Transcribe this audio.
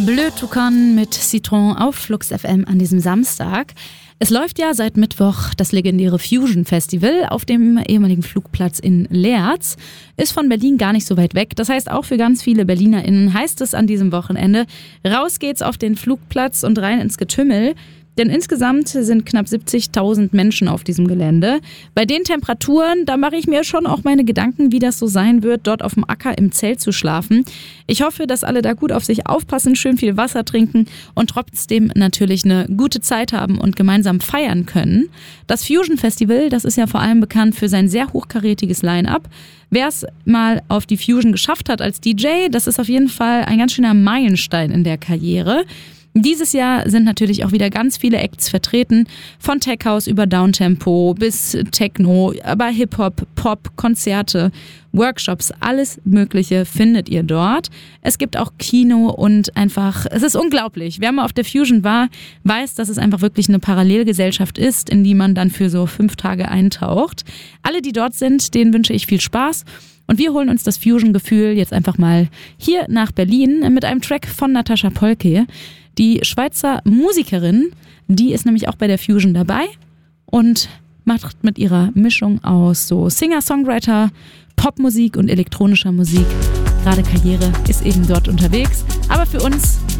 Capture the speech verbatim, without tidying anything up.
Bleu Toucan mit Citron auf Flux F M an diesem Samstag. Es läuft ja seit Mittwoch das legendäre Fusion Festival auf dem ehemaligen Flugplatz in Leerz. Ist von Berlin gar nicht so weit weg. Das heißt, auch für ganz viele BerlinerInnen heißt es an diesem Wochenende, raus geht's auf den Flugplatz und rein ins Getümmel. Denn insgesamt sind knapp siebzigtausend Menschen auf diesem Gelände. Bei den Temperaturen, da mache ich mir schon auch meine Gedanken, wie das so sein wird, dort auf dem Acker im Zelt zu schlafen. Ich hoffe, dass alle da gut auf sich aufpassen, schön viel Wasser trinken und trotzdem natürlich eine gute Zeit haben und gemeinsam feiern können. Das Fusion Festival, das ist ja vor allem bekannt für sein sehr hochkarätiges Line-Up. Wer es mal auf die Fusion geschafft hat als D J, das ist auf jeden Fall ein ganz schöner Meilenstein in der Karriere. Dieses Jahr sind natürlich auch wieder ganz viele Acts vertreten, von Tech House über Downtempo bis Techno, aber Hip-Hop, Pop, Konzerte, Workshops, alles Mögliche findet ihr dort. Es gibt auch Kino und einfach, es ist unglaublich. Wer mal auf der Fusion war, weiß, dass es einfach wirklich eine Parallelgesellschaft ist, in die man dann für so fünf Tage eintaucht. Alle, die dort sind, denen wünsche ich viel Spaß. Und wir holen uns das Fusion-Gefühl jetzt einfach mal hier nach Berlin mit einem Track von Natascha Polke. Die Schweizer Musikerin, die ist nämlich auch bei der Fusion dabei und macht mit ihrer Mischung aus so Singer-Songwriter, Popmusik und elektronischer Musik. Gerade Karriere ist eben dort unterwegs. Aber für uns